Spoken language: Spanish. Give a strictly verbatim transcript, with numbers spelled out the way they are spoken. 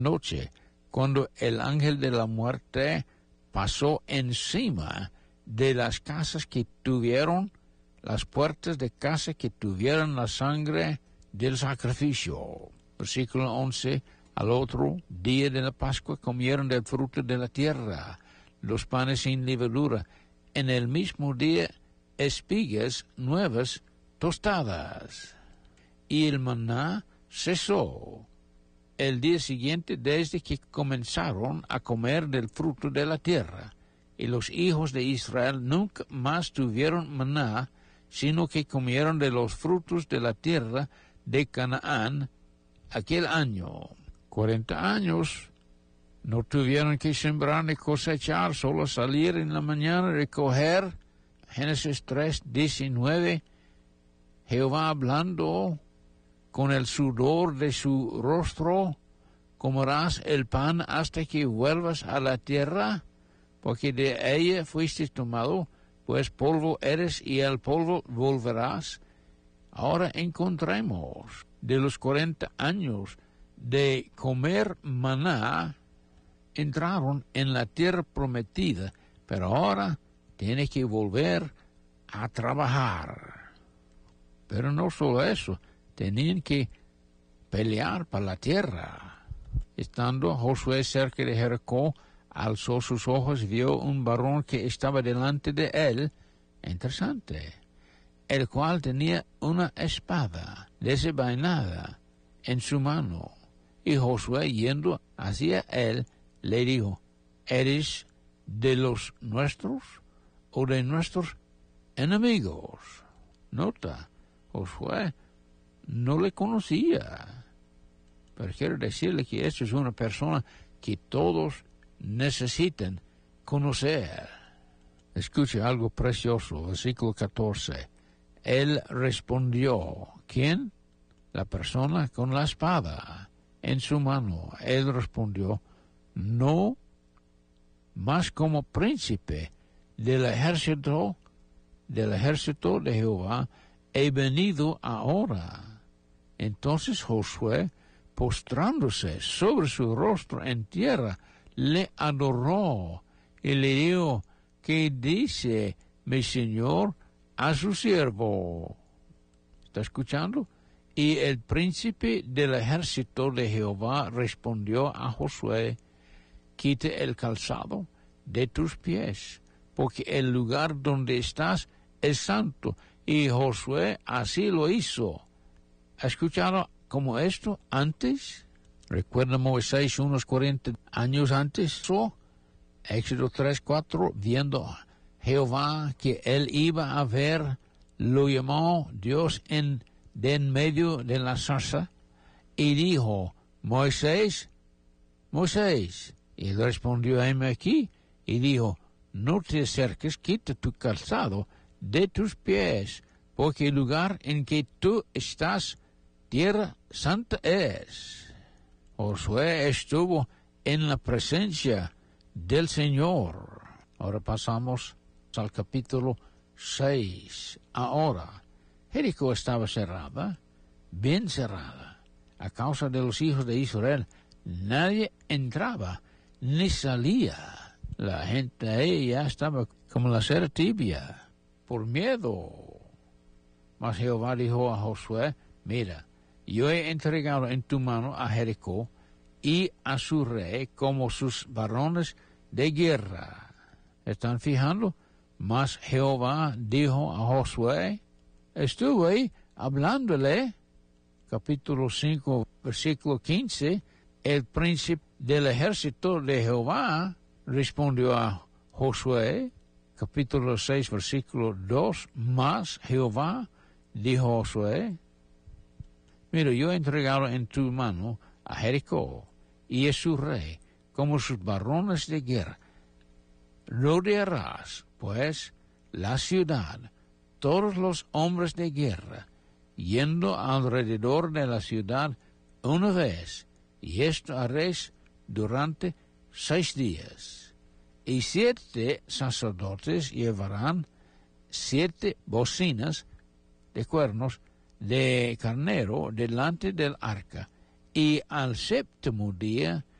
noche, cuando el ángel de la muerte pasó encima de las casas que tuvieron, las puertas de casa que tuvieron la sangre del sacrificio. Versículo once, al otro día de la Pascua comieron del fruto de la tierra, los panes sin levadura, en el mismo día espigas nuevas tostadas. Y el maná cesó el día siguiente desde que comenzaron a comer del fruto de la tierra. Y los hijos de Israel nunca más tuvieron maná, sino que comieron de los frutos de la tierra de Canaán aquel año. Cuarenta años no tuvieron que sembrar ni cosechar, solo salir en la mañana a recoger. Génesis tres, diecinueve, Jehová hablando con el sudor de su rostro, comerás el pan hasta que vuelvas a la tierra, porque de ella fuiste tomado, pues polvo eres y al polvo volverás. Ahora encontremos de los cuarenta años de comer maná, entraron en la tierra prometida, pero ahora tiene que volver a trabajar. Pero no solo eso, tenían que pelear para la tierra. Estando Josué cerca de Jericó, alzó sus ojos y vio un varón que estaba delante de él, interesante, el cual tenía una espada desenvainada en su mano. Y Josué, yendo hacia él, le dijo, ¿eres de los nuestros o de nuestros enemigos? Nota, Josué no le conocía, pero quiero decirle que esta es una persona que todos necesitan conocer. Escuche algo precioso, versículo catorce. Él respondió, ¿quién? La persona con la espada en su mano. Él respondió, no, mas como príncipe del ejército, del ejército de Jehová, he venido ahora. Entonces Josué, postrándose sobre su rostro en tierra, le adoró y le dijo, ¿qué dice mi señor a su siervo? ¿Está escuchando? Y el príncipe del ejército de Jehová respondió a Josué, quite el calzado de tus pies, porque el lugar donde estás es santo. Y Josué así lo hizo. ¿Ha escuchado como esto antes? ¿Recuerda Moisés unos cuarenta años antes? Éxodo tres, cuatro, viendo Jehová que él iba a ver, lo llamó Dios en, de en medio de la zarza y dijo, Moisés, Moisés. Y él respondió, heme aquí, y dijo, no te acerques, quita tu calzado de tus pies, porque el lugar en que tú estás, tierra santa es. Josué estuvo en la presencia del Señor. Ahora pasamos al capítulo seis. Ahora, Jericó estaba cerrada, bien cerrada. A causa de los hijos de Israel, nadie entraba ni salía. La gente ahí ya estaba como la cera tibia, por miedo. Mas Jehová dijo a Josué, mira, yo he entregado en tu mano a Jericó y a su rey como sus varones de guerra. ¿Están fijando? Mas Jehová dijo a Josué, estuve hablándole, capítulo cinco, versículo quince, el príncipe del ejército de Jehová respondió a Josué, capítulo seis, versículo dos, mas Jehová dijo a Josué, mira, yo he entregado en tu mano a Jericó y a su rey como sus varones de guerra. Rodearás, pues, la ciudad, todos los hombres de guerra, yendo alrededor de la ciudad una vez, y esto haréis durante seis días. Y siete sacerdotes llevarán siete bocinas de cuernos de carnero delante del arca, y al séptimo día